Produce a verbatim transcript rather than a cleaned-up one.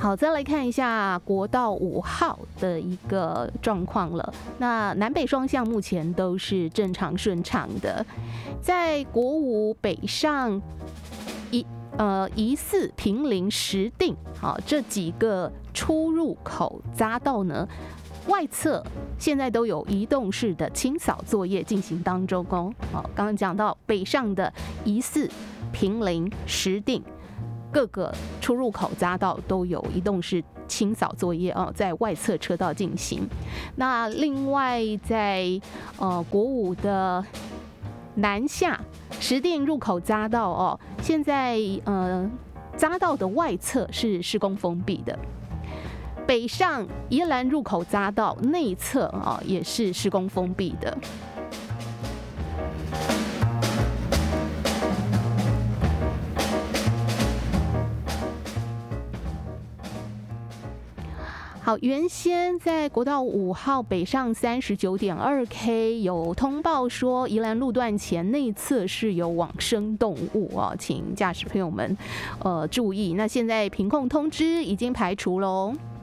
好，再来看一下国道五号的一个状况了。那南北双向目前都是正常顺畅的，在国五北上一呃疑似坪林、石碇，好这几个出入口匝道呢，外侧现在都有移动式的清扫作业进行当中哦。好，刚刚讲到北上的疑似坪林、石碇。各个出入口匝道都有移动式清扫作业哦，在外侧车道进行。那另外在呃国五的南下石碇入口匝道哦，现在呃匝道的外侧是施工封闭的。北上宜兰入口匝道内侧啊、哦、也是施工封闭的。好，原先在国道五号北上三十九点二 K 有通报说，宜兰路段前内侧是有往生动物啊，请驾驶朋友们呃注意。那现在屏控通知已经排除喽。